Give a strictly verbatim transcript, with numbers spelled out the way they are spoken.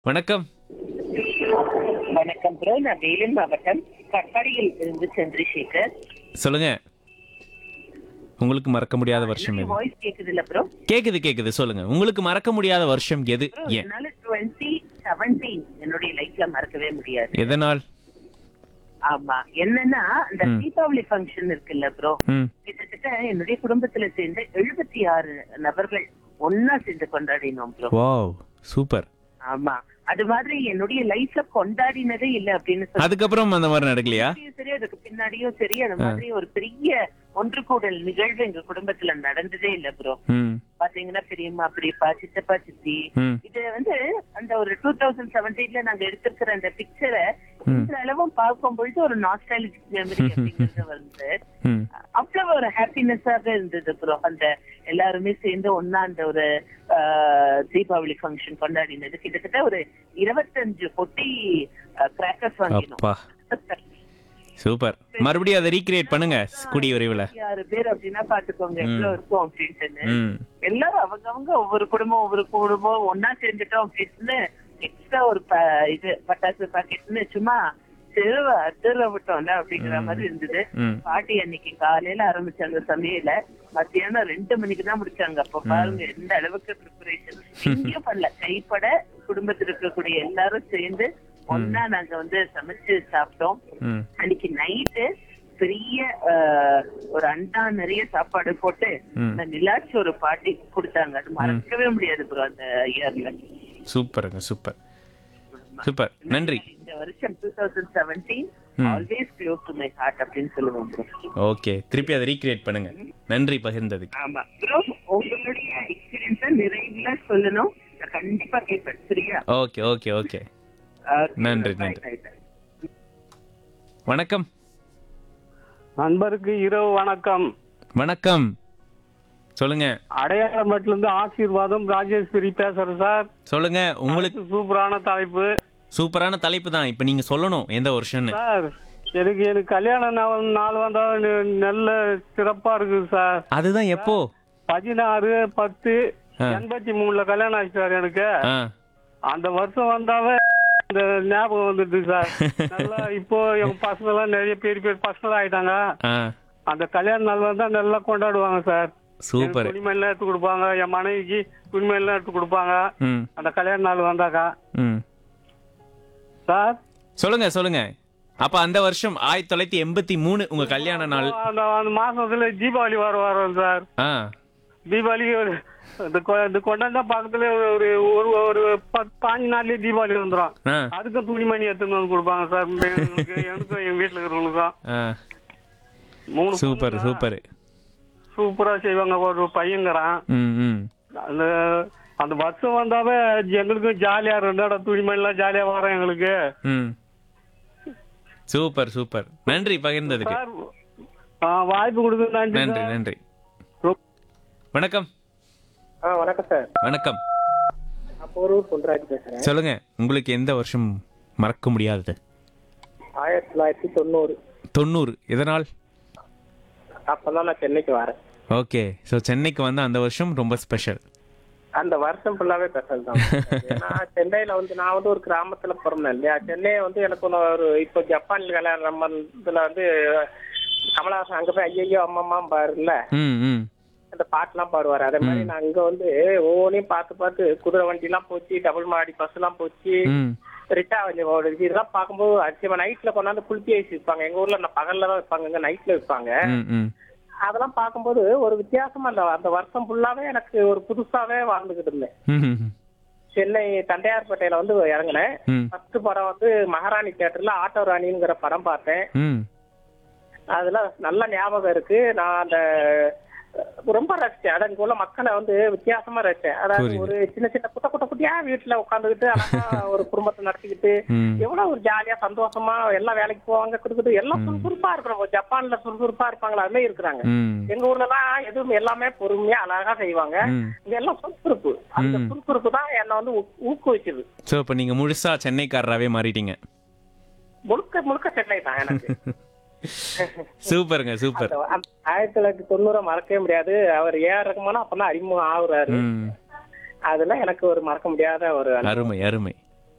வணக்கம். வணக்கம் ப்ரோ. நான் வேலூர் மாவட்டம் கட்பாடியில் இருந்து சந்திரசேகர். சொல்லுங்க. உங்களுக்கு மறக்க முடியாத வருஷம் என்னுடைய எது? வாய்ஸ் கேக்குது இல்ல ப்ரோ? கேக்குது கேக்குது சொல்லுங்க. உங்களுக்கு மறக்க முடியாத வருஷம் எது? ப்ரோ ஏன்? என்னால டுவெண்ட்டி செவன்டீன் என்னுடைய லைஃப்ல மறக்கவே முடியாது. எதனால்? ஆமா, என்னன்னா இந்த ம். தீபாவளி ஃபங்க்ஷன் இருக்குல்ல ப்ரோ, ம். கிட்டத்தட்ட என்னுடைய குடும்பத்துல சேர்ந்து எழுபத்தி ஆறு நபர்கள் ஒன்னா சேர்ந்து கொண்டாடினோம் ப்ரோ. Wow, super. ஆமா, அது மாதிரி என்னுடைய லைஃப்ல கொண்டாடினதே இல்ல அப்படின்னு சொல்லி அதுக்கப்புறம் அந்த மாதிரி நடக்கலையா? சரி, அதுக்கு பின்னாடியும் சரி, அது மாதிரி ஒரு பெரிய ஒன்று கூடல் நிகழ்வு எங்க குடும்பத்துல நடந்ததே இல்ல ப்ரோ. ம். பாத்தீங்கன்னா பெரியம்மா பெரியப்பா சித்தப்பா சித்தி, ம். இது வந்து அந்த ஒரு டூ தௌசண்ட் செவன்டீன்ல நாங்க எடுத்திருக்கிற அந்த பிக்சரை இந்த அளவும் பார்க்கும் பொழுது ஒரு நாஸ்டாலஜிக் மெமரி அப்படிங்கிறது வந்து ம். அவ்வளவு ஒரு ஹாப்பினஸாக இருந்தது ப்ரோ. அந்த எல்லாருமே சேர்ந்து ஒன்னா அந்த ஒரு ஆஹ், தீபாவளி ஃபங்க்ஷன் கொண்டாடினது. கிட்டத்தட்ட ஒரு இருபத்தஞ்சு பொட்டி கிராக்கர்ஸ் வாங்கினோம். அப்பா, சூப்பர். மறுபடியும் அதை ரீக்ரியேட் பண்ணுங்க கூடிய விரைவில். ஆறு பேர் அப்படின்னா பாத்துக்கோங்க எவ்வளவு இருக்கும் அப்படின்ட்டு. ம். எல்லாரும் அவங்க அவங்க ஒவ்வொரு குடும்பம் ஒவ்வொரு குடும்பம் ஒன்னா சேர்ந்துட்டோம் அப்படின்னு எக்ஸ்ட்ரா ஒரு ப- இது பட்டாசு பாக்கெட்னு சும்மா திருவ திருவ விட்டோம்ல அப்படிங்கிற மாதிரி இருந்தது. ம். பாட்டி அன்னைக்கு காலையில ஆரம்பிச்சாங்க சமையல, மத்தியானம் ரெண்டு மணிக்கு தான் முடிச்சாங்க. அப்ப பாருங்க எந்த அளவுக்கு ப்ரிப்பரேஷன் எங்கேயும் பண்ணல, கைப்பட குடும்பத்தில் இருக்கக்கூடிய எல்லாரும் சேர்ந்து ஒன்னா நாங்க வந்து சமைச்சு சாப்பிட்டோம். ம். அன்னைக்கு நைட்டு பெரிய ஆஹ், ஒரு அண்டா நிறைய சாப்பாடு போட்டு ம். அந்த நிலாச்சி ஒரு பாட்டி கொடுத்தாங்க. அது மறக்கவே முடியாது ப்ரோ அந்த இயர்ல. சூப்பருங்க, சூப்பர் சூப்பர். நன்றி. இந்த வருஷம் two thousand seventeen always close to my heart அப்படின்னு சொல்லுவோம் ப்ரோ. ஓகே, திருப்பி அதை ரீக்ரியேட் பண்ணுங்க. நன்றி பகிர்ந்ததுக்கு. ஆமா ப்ரோ, உங்களுடைய எக்ஸ்பீரியன்ஸ நிறைய சொல்லணும், நான் கண்டிப்பா கேட்பேன். சரியா? Okay okay okay. Okay, நன்றி, bye, நன்றி. bye, bye. வணக்கம். நண்பருக்கு இரவு வணக்கம். வணக்கம், சொல்லுங்க. அடையாளமட்டில இருந்து ஆசீர்வாதம் ராஜேஸ்வரி பேசுறேன் சார். சொல்லுங்க. உங்களுக்கு உங்களுக்கு சூப்பரான தலைப்பு சூப்பரான தலைப்பு தான். இப்ப நீங்க சொல்லணும் எந்த வருஷம்னு. சார். எனக்கு எனக்கு கல்யாண நாள் நாள் வந்தா நெ- நல்ல சிறப்பா இருக்குது சார். அதுதான் எப்போ? பதினாறு பத்து ஆ. எண்பத்தி மூணுல கல்யாணம் ஆச்சு சார் எனக்கு. ஆ. அந்த வருஷம் வந்தாவே இந்த ஞாபகம் வந்துட்டு சார். நல்லா இப்போ எங்க பசங்க எல்லாம் நிறைய பெரிய பெரிய பசங்க ஆயிட்டாங்க. ஆ. அந்த கல்யாண நாள் வந்தா நல்லா கொண்டாடுவாங்க சார். சூப்பர். துணிமணிலாம் எடுத்து கொடுப்பாங்க, என் மனைவிக்கு துணிமணிலாம் எடுத்து கொடுப்பாங்க ம். அந்த கல்யாண நாள் வந்தாக்கா ம். சார். சொல்லுங்க சொல்லுங்க. அப்ப அந்த வருஷம் ஆயிரத்தி தொள்ளாயிரத்தி எண்பத்தி மூணு உங்க கல்யாண நாள். அந்த அந்த மாசத்துல தீபாவளி வர வரோம் சார். ஆ. தீபாவளி ஒரு இந்த கொ- இந்த கொண்டாந்தா பக்கத்துல ஒரு ஒரு ஒரு பத்து பாஞ்சு நாள்லயே தீபாவளி வந்துடும். ஆ. அதுக்கும் துணிமணி எடுத்துன்னு வந்து கொடுப்பாங்க சார். எனக்கு எனக்கும் எங்க வீட்டுல இருக்கிறவங்களுக்கும் ஆ. மூணு சூப்பர் பொண்ணுங்க. சூப்பர். சூப்பரா செய்வாங்க. ஒரு பையங்கிறான். ம். ம். அந்த அந்த வருஷம் வந்தாவே எங்களுக்கும் ஜாலியா ரெண்டாட துணிமணி எல்லாம் ஜாலியா வரோம் எங்களுக்கு ம். Super super. நன்றி பகிர்ந்ததுக்கு. சார். ஆ, வாய்ப்பு கொடுத்து நன்றி நன்றி சார். நன்றி. வணக்கம். ஆ வணக்கம் சார். வணக்கம். அப்போரூர் பொன்ராஜ் பேசுறேன். சொல்லுங்க. உங்களுக்கு எந்த வருஷம் மறக்க முடியாதது? ஆயிரத்தி தொள்ளாயிரத்தி தொண்ணூறு. தொண்ணூறு. எதனால்? அப்பதான் நான் சென்னைக்கு வரேன். ஓகே. ஸோ சென்னைக்கு வந்து அந்த வருஷம் ரொம்ப ஸ்பெஷல். அந்த வருஷம் ஃபுல்லாவே ஸ்பெஷல் தான். ஏன்னா சென்னையில வந்து நான் வந்து ஒரு கிராமத்துல பிறந்தேன் இல்லையா. சென்னை வந்து எனக்கு ஒண்ணு ஒரு இப்போ ஜப்பான்ல கல்யாணம் இதுல வந்து கமலஹாசன் அங்க போய் ஐயோ அம்மம்மா பாருல ம். ம். அந்த பாட்டுலாம் பாடுவாரு. அதே மாதிரி நான் அங்க வந்து ஒவ்வொன்றையும் பார்த்து பார்த்து குதிரை வண்டி எல்லாம் போச்சு, டபுள் மாடி பஸ் எல்லாம் போச்சு, ம். ரிட்டா வண்டி ஓடுச்சு. இதெல்லாம் பார்க்கும்போது அதிகமா நைட்ல கொண்டாந்து குளிப்பி வச்சு விற்பாங்க. எங்க ஊர்ல நான் பகல்ல தான் விற்பாங்க, இங்க நைட்ல விற்பாங்க. ம். ம். அதெல்லாம் பார்க்கும்போது ஒரு வித்தியாசமா அந்த அந்த வருஷம் ஃபுல்லாவே எனக்கு ஒரு புதுசாவே வாழ்ந்துகிட்டு இருந்தேன். ம். சென்னை தண்டையார்பேட்டையில வந்து இறங்கினேன். ம். ஃபர்ஸ்ட் படம் வந்து மகாராணி தியேட்டர்ல ஆட்டோ ராணிங்கிற படம் பார்த்தேன். ம். அதுல நல்ல ஞாபகம் இருக்கு. நான் அந்த ரொம்ப ரசிச்சேன். அது அங்க உள்ள மக்களை வந்து வித்தியாசமா ரசிச்சேன். அதாவது புரியுது. ஒரு சின்ன சின்ன குட்ட குட்ட குட்டியா வீட்டுல உட்காந்துக்கிட்டு அழகா ஒரு குடும்பத்தை நடத்திக்கிட்டு ம். எவ்வளவு ஒரு ஜாலியா சந்தோஷமா எல்லாம் வேலைக்கு போவாங்க கொடுக்குது எல்லாம் சுறுசுறுப்பா இருக்கிறோம். ஜப்பான்ல சுறுசுறுப்பா இருப்பாங்களா அதுமே இருக்கிறாங்க. ம். எங்க ஊர்ல எல்லாம் எதுவும் எல்லாமே பொறுமையா அழகா செய்வாங்க. ம். இங்க எல்லாம் சுறுசுறுப்பு. அந்த சுறுசுறுப்பு தான் என்ன வந்து ஊ- ஊக்குவிச்சது. ஸோ இப்போ நீங்கள் முழுசா சென்னைக்காரராகவே மாறிட்டீங்க. முழுக்க முழுக்க சென்னை தான் எனக்கு. சூப்பருங்க சூப்பர். அந்த- அந்த ஆயிரத்தி தொள்ளாயிரத்தி தொண்ணூறை மறக்கவே முடியாது. அவர் ஏஆர் ரகுமானா அப்பதான் அறிமுகம் ஆகுறாரு. ம். அதெல்லாம் எனக்கு ஒரு மறக்க முடியாத ஒரு அனுபவம். அருமை அருமை.